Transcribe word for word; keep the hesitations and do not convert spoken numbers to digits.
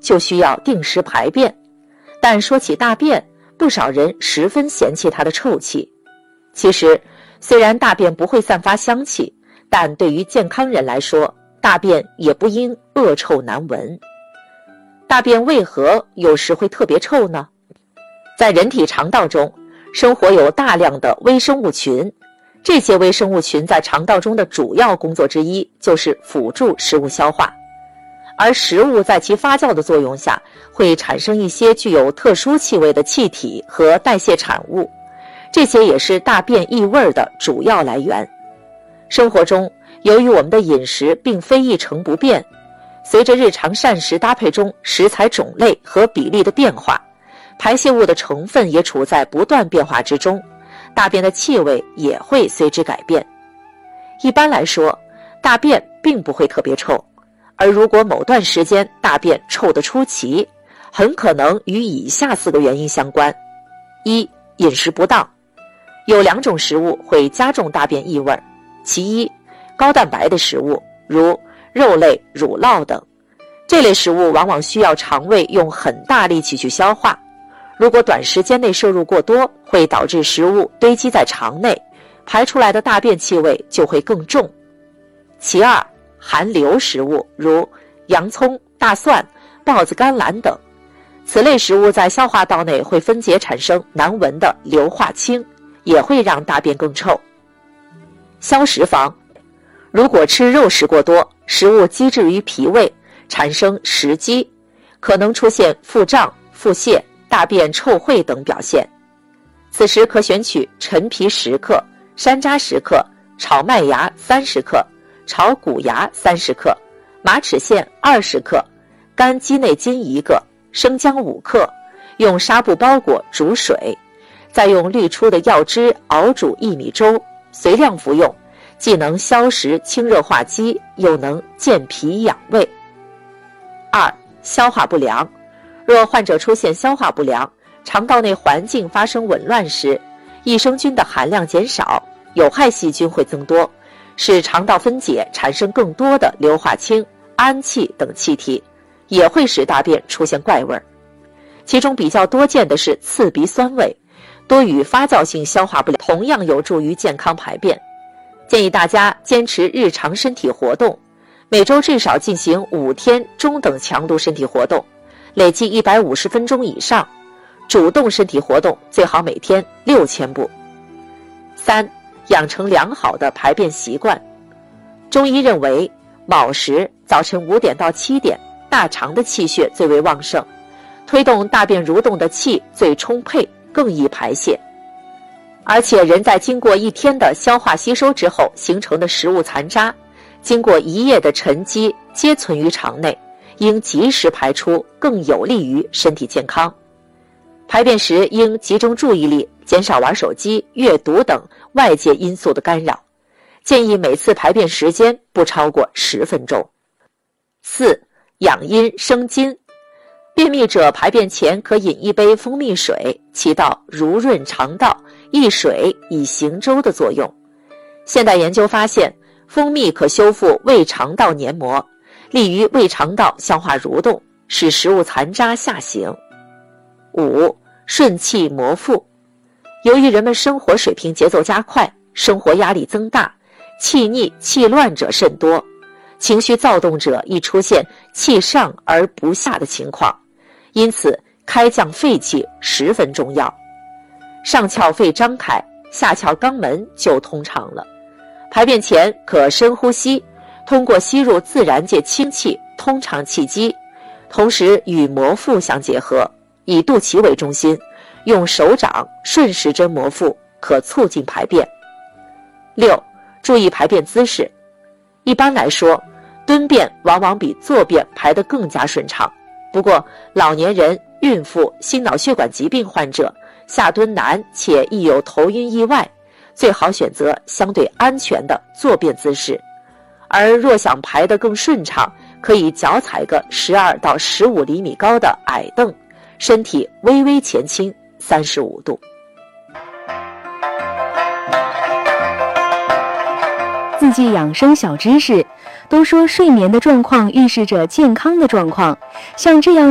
就需要定时排便。但说起大便，不少人十分嫌弃它的臭气。其实，虽然大便不会散发香气，但对于健康人来说，大便也不应恶臭难闻。大便为何有时会特别臭呢？在人体肠道中，生活有大量的微生物群，这些微生物群在肠道中的主要工作之一就是辅助食物消化。而食物在其发酵的作用下，会产生一些具有特殊气味的气体和代谢产物，这些也是大便异味的主要来源。生活中，由于我们的饮食并非一成不变，随着日常膳食搭配中食材种类和比例的变化，排泄物的成分也处在不断变化之中，大便的气味也会随之改变。一般来说，大便并不会特别臭，而如果某段时间大便臭得出奇，很可能与以下四个原因相关。一、饮食不当。有两种食物会加重大便异味，其一，高蛋白的食物，如肉类、乳酪等。这类食物往往需要肠胃用很大力气去消化，如果短时间内摄入过多，会导致食物堆积在肠内，排出来的大便气味就会更重。其二，含硫食物，如洋葱、大蒜、豹子甘蓝等。此类食物在消化道内会分解产生难闻的硫化氢，也会让大便更臭。消食防。如果吃肉食过多，食物积滞于脾胃，产生食积，可能出现腹胀、腹泻、大便臭秽等表现。此时可选取陈皮十克、山楂十克、炒麦芽三十克、炒谷芽三十克、马齿苋二十克、干鸡内金一个、生姜五克，用纱布包裹煮水，再用滤出的药汁熬煮薏米粥，随量服用，既能消食清热化积，又能健脾养胃。二、消化不良。若患者出现消化不良，肠道内环境发生紊乱时，益生菌的含量减少，有害细菌会增多，使肠道分解产生更多的硫化氢、氨气等气体，也会使大便出现怪味。其中比较多见的是刺鼻酸味，多与发酵性消化不良，同样有助于健康排便。建议大家坚持日常身体活动，每周至少进行五天中等强度身体活动，累计一百五十分钟以上，主动身体活动最好每天六千步。三、养成良好的排便习惯。中医认为，卯时早晨五点到七点，大肠的气血最为旺盛，推动大便蠕动的气最充沛，更易排泄。而且人在经过一天的消化吸收之后形成的食物残渣，经过一夜的沉积皆存于肠内，应及时排出，更有利于身体健康。排便时应集中注意力，减少玩手机、阅读等外界因素的干扰，建议每次排便时间不超过十分钟。四、养阴生津。便秘者排便前可饮一杯蜂蜜水，起到濡润肠道、益水以行舟的作用。现代研究发现，蜂蜜可修复胃肠道黏膜，利于胃肠道消化蠕动，使食物残渣下行。五、顺气摩腹。由于人们生活水平节奏加快，生活压力增大，气逆气乱者甚多，情绪躁动者易出现气上而不下的情况，因此开降肺气十分重要。上窍肺张开，下窍肛门就通畅了。排便前可深呼吸，通过吸入自然界清气通畅气机，同时与摩腹相结合，以肚脐为中心，用手掌顺时针摩腹，可促进排便。六、注意排便姿势。一般来说，蹲便往往比坐便排得更加顺畅，不过老年人、孕妇、心脑血管疾病患者下蹲难且易有头晕意外，最好选择相对安全的坐便姿势。而若想排得更顺畅，可以脚踩个十二到十五厘米高的矮凳，身体微微前倾三十五度。 自己养生小知识，都说睡眠的状况预示着健康的状况，像这样